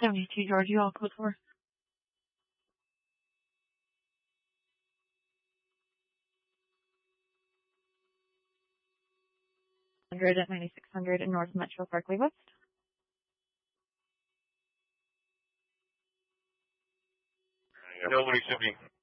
72 Georgia, all code 4. 100 at 9600 in North Metro Parkway West. Nobody should be